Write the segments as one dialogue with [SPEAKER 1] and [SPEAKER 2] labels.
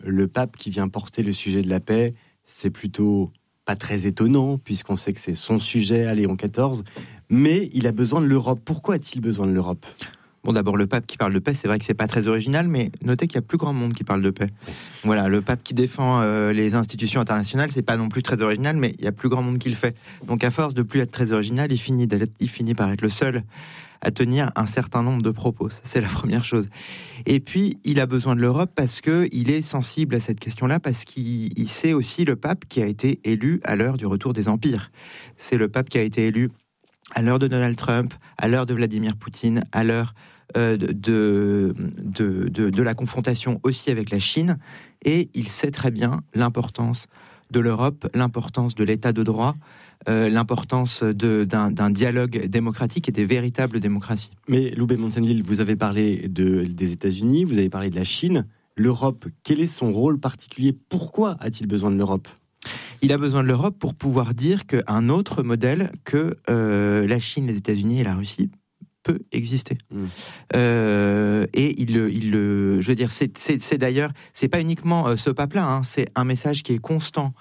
[SPEAKER 1] le pape qui vient porter le sujet de la paix, c'est plutôt pas très étonnant, puisqu'on sait que c'est son sujet à Léon XIV, mais il a besoin de l'Europe. Pourquoi a-t-il besoin de l'Europe ?
[SPEAKER 2] Bon, d'abord, le pape qui parle de paix, c'est vrai que c'est pas très original, mais notez qu'il y a plus grand monde qui parle de paix. Voilà, le pape qui défend les institutions internationales, c'est pas non plus très original, mais il y a plus grand monde qui le fait. Donc, à force de plus être très original, il finit par être le seul à tenir un certain nombre de propos. Ça, c'est la première chose. Et puis, il a besoin de l'Europe parce qu'il est sensible à cette question-là, parce qu'il sait aussi le pape qui a été élu à l'heure du retour des empires. C'est le pape qui a été élu à l'heure de Donald Trump, à l'heure de Vladimir Poutine, à l'heure de la confrontation aussi avec la Chine, et il sait très bien l'importance de l'Europe, l'importance de l'état de droit, l'importance d'un dialogue démocratique et des véritables démocraties.
[SPEAKER 1] Mais Loubet Monsonville, vous avez parlé des États-Unis, vous avez parlé de la Chine. L'Europe, quel est son rôle particulier ? Pourquoi a-t-il besoin de l'Europe ?
[SPEAKER 2] Il a besoin de l'Europe pour pouvoir dire qu'un autre modèle que la Chine, les États-Unis et la Russie peut exister. Et je veux dire, c'est d'ailleurs, c'est pas uniquement ce pape-là, hein, c'est un message qui est constant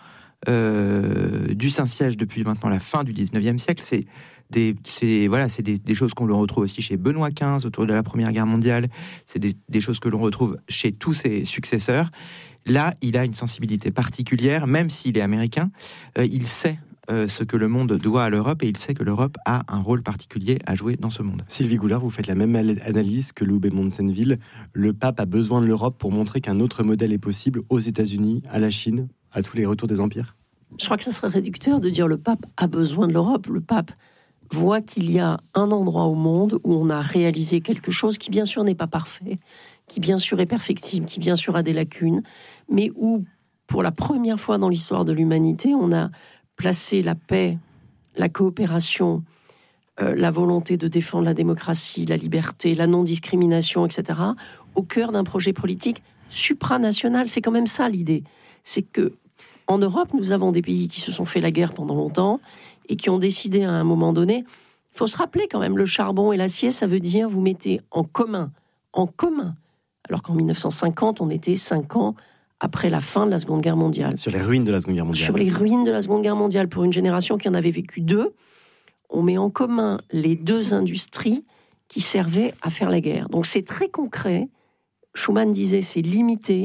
[SPEAKER 2] du Saint-Siège depuis maintenant la fin du 19e siècle. C'est des choses qu'on retrouve aussi chez Benoît XV autour de la Première Guerre mondiale. C'est des choses que l'on retrouve chez tous ses successeurs. Là, il a une sensibilité particulière, même s'il est américain. Il sait ce que le monde doit à l'Europe, et il sait que l'Europe a un rôle particulier à jouer dans ce monde.
[SPEAKER 1] Sylvie Goulard, vous faites la même analyse que Loubet Monsonville. Le pape a besoin de l'Europe pour montrer qu'un autre modèle est possible aux États-Unis, à la Chine, à tous les retours des empires.
[SPEAKER 3] Je crois que ce serait réducteur de dire le pape a besoin de l'Europe. Le pape voit qu'il y a un endroit au monde où on a réalisé quelque chose qui bien sûr n'est pas parfait, qui bien sûr est perfectible, qui bien sûr a des lacunes, mais où, pour la première fois dans l'histoire de l'humanité, on a placé la paix, la coopération, la volonté de défendre la démocratie, la liberté, la non-discrimination, etc., au cœur d'un projet politique supranational. C'est quand même ça l'idée. C'est que en Europe, nous avons des pays qui se sont fait la guerre pendant longtemps et qui ont décidé à un moment donné. Il faut se rappeler quand même, le charbon et l'acier, ça veut dire vous mettez en commun. Alors qu'en 1950, on était 5 ans après la fin de la Seconde Guerre mondiale.
[SPEAKER 1] Sur les ruines de la Seconde Guerre mondiale.
[SPEAKER 3] Sur les ruines de la Seconde Guerre mondiale, pour une génération qui en avait vécu 2, on met en commun les 2 industries qui servaient à faire la guerre. Donc c'est très concret. Schuman disait c'est limité,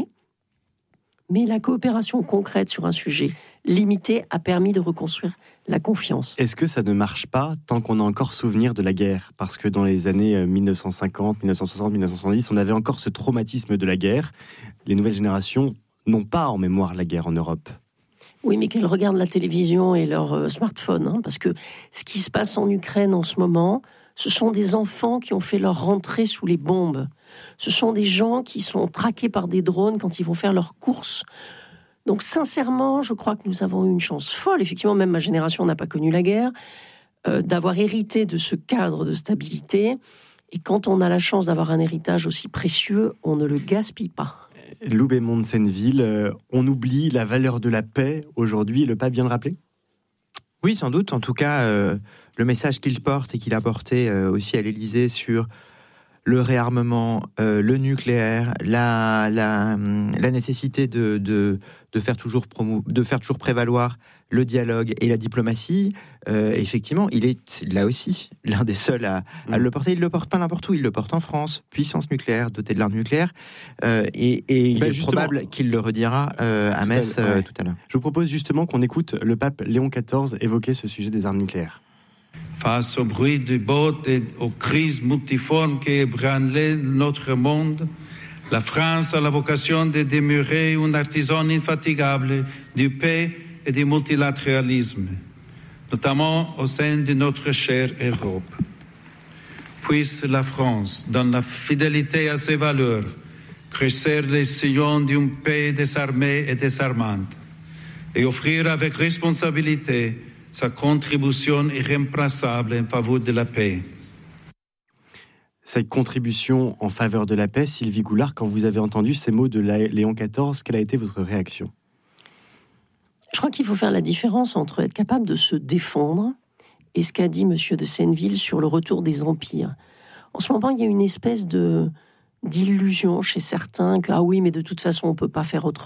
[SPEAKER 3] mais la coopération concrète sur un sujet limité a permis de reconstruire la confiance.
[SPEAKER 1] Est-ce que ça ne marche pas tant qu'on a encore souvenir de la guerre ? Parce que dans les années 1950, 1960, 1970, on avait encore ce traumatisme de la guerre. Les nouvelles générations n'ont pas en mémoire la guerre en Europe.
[SPEAKER 3] Oui, mais qu'elles regardent la télévision et leur smartphone, hein, parce que ce qui se passe en Ukraine en ce moment, ce sont des enfants qui ont fait leur rentrée sous les bombes. Ce sont des gens qui sont traqués par des drones quand ils vont faire leurs courses. Donc sincèrement, je crois que nous avons eu une chance folle. Effectivement, même ma génération n'a pas connu la guerre, d'avoir hérité de ce cadre de stabilité. Et quand on a la chance d'avoir un héritage aussi précieux, on ne le gaspille pas.
[SPEAKER 1] Loubet Monsonville, on oublie la valeur de la paix aujourd'hui. Le pape vient de rappeler ?
[SPEAKER 2] Oui, sans doute. En tout cas, le message qu'il porte et qu'il a porté aussi à l'Élysée sur le réarmement, le nucléaire, la nécessité de faire toujours prévaloir le dialogue et la diplomatie. Effectivement, il est là aussi l'un des seuls à le porter. Il ne le porte pas n'importe où, il le porte en France, puissance nucléaire, dotée de l'arme nucléaire. Et il est probable qu'il le redira à Metz tout à l'heure.
[SPEAKER 1] Je vous propose justement qu'on écoute le pape Léon XIV évoquer ce sujet des armes nucléaires.
[SPEAKER 4] Face au bruit du bottes et aux crises multiformes qui ébranlent notre monde, la France a la vocation de demeurer un artisan infatigable du paix et du multilatéralisme, notamment au sein de notre chère Europe. Puisse la France, dans la fidélité à ses valeurs, crescer les sillons d'une paix désarmée et désarmante, et offrir avec responsabilité sa contribution irremplaçable en faveur de la paix.
[SPEAKER 1] Cette contribution en faveur de la paix, Sylvie Goulard, quand vous avez entendu ces mots de Léon XIV, quelle a été votre réaction ?
[SPEAKER 3] Je crois qu'il faut faire la différence entre être capable de se défendre et ce qu'a dit M. de Senneville sur le retour des empires. En ce moment, il y a une espèce d'illusion chez certains que, ah oui, mais de toute façon, on ne peut pas faire autrement.